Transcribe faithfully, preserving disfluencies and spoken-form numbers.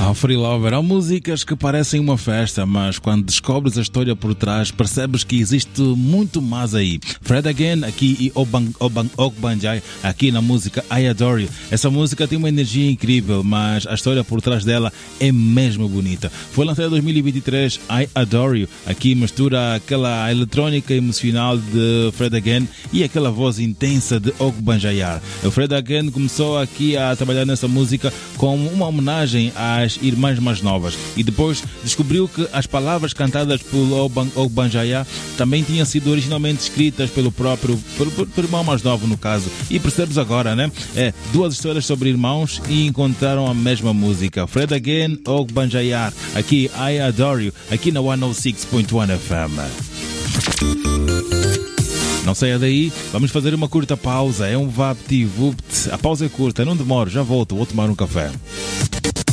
Ah, Free Lover, há músicas que parecem uma festa, mas quando descobres a história por trás, percebes que existe muito mais aí. Fred Again aqui e Ogbanjai aqui na música I Adore You. Essa música tem uma energia incrível, mas a história por trás dela é mesmo bonita. Foi lançada em dois mil e vinte e três, I Adore You. Aqui mistura aquela eletrônica emocional de Fred Again e aquela voz intensa de Ogbanjai. O Fred Again começou aqui a trabalhar nessa música como uma homenagem às irmãs mais novas e depois descobriu que as palavras cantadas por Ogbanjai também tinham sido originalmente escritas pelo próprio pelo, pelo irmão mais novo, no caso, e percebes agora, né? É, duas histórias sobre irmãos e encontraram a mesma música. Fred Again, Ogbanjai, aqui I Adore You, aqui na cento e seis ponto um F M. Não saia daí, vamos fazer uma curta pausa. É um VaptVupt. A pausa é curta, não demoro, já volto, vou tomar um café.